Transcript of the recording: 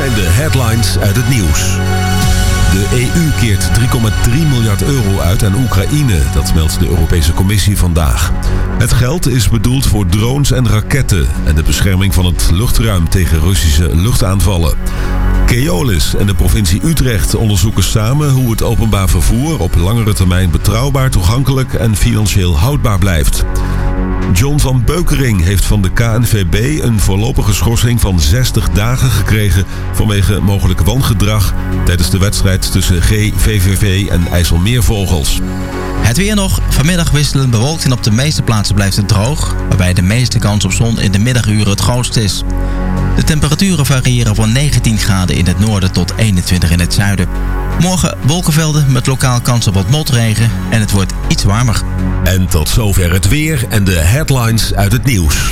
zijn de headlines uit het nieuws. De EU keert 3,3 miljard euro uit aan Oekraïne, dat meldt de Europese Commissie vandaag. Het geld is bedoeld voor drones en raketten en de bescherming van het luchtruim tegen Russische luchtaanvallen. Keolis en de provincie Utrecht onderzoeken samen hoe het openbaar vervoer op langere termijn betrouwbaar, toegankelijk en financieel houdbaar blijft. John van Beukering heeft van de KNVB een voorlopige schorsing van 60 dagen gekregen vanwege mogelijk wangedrag tijdens de wedstrijd tussen GVVV en IJsselmeervogels. Het weer nog. Vanmiddag wisselend bewolkt en op de meeste plaatsen blijft het droog, waarbij de meeste kans op zon in de middaguren het grootst is. De temperaturen variëren van 19 graden in het noorden tot 21 in het zuiden. Morgen wolkenvelden met lokaal kans op wat motregen en het wordt iets warmer. En tot zover het weer en de headlines uit het nieuws.